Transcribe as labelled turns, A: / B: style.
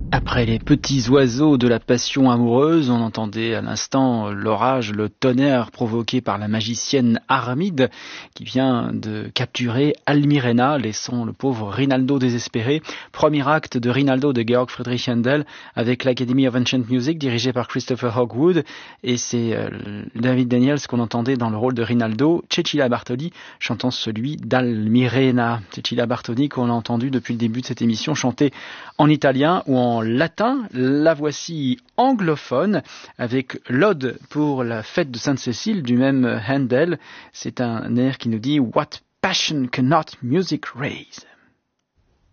A: Après les petits oiseaux de la passion amoureuse, on entendait à l'instant l'orage, le tonnerre provoqué par la magicienne Armide qui vient de capturer Almirena, laissant le pauvre Rinaldo désespéré. Premier acte de Rinaldo de Georg Friedrich Händel avec l'Academy of Ancient Music dirigé par Christopher Hogwood, et c'est David Daniels qu'on entendait dans le rôle de Rinaldo, Cecilia Bartoli chantant celui d'Almirena. Cecilia Bartoli qu'on a entendu depuis le début de cette émission chanter en italien ou en latin. La voici anglophone avec l'Ode pour la fête de Sainte-Cécile du même Handel. C'est un air qui nous dit What passion cannot music raise.